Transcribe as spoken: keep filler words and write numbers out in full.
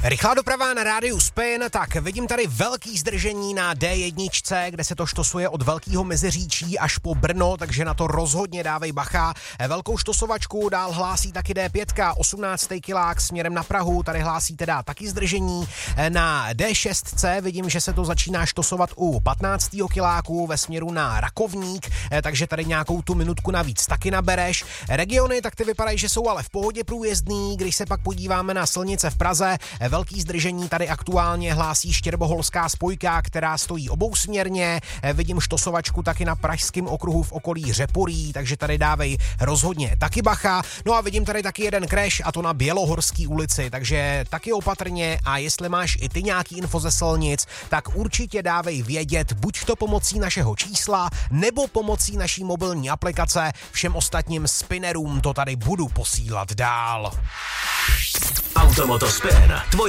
Rychlá doprava na rádiu Spin, tak vidím tady velký zdržení na D jedna, kde se to štosuje od Velkého Meziříčí až po Brno, takže na to rozhodně dávej bacha. Velkou štosovačku dál hlásí taky D pět, osmnáctý kilák směrem na Prahu, tady hlásí teda taky zdržení. Na D šest vidím, že se to začíná štosovat u patnáctého kiláku ve směru na Rakovník, takže tady nějakou tu minutku navíc taky nabereš. Regiony, tak ty vypadají, že jsou ale v pohodě průjezdný, když se pak podíváme na silnice v Praze, velký zdržení tady aktuálně hlásí Štěrboholská spojka, která stojí obousměrně. Vidím štosovačku taky na pražském okruhu v okolí Řeporí, takže tady dávej rozhodně taky bacha. No a vidím tady taky jeden crash, a to na Bělohorský ulici, takže taky opatrně, a jestli máš i ty nějaký info ze silnic, tak určitě dávej vědět, buď to pomocí našeho čísla, nebo pomocí naší mobilní aplikace. Všem ostatním spinnerům to tady budu posílat dál. Automoto Spin,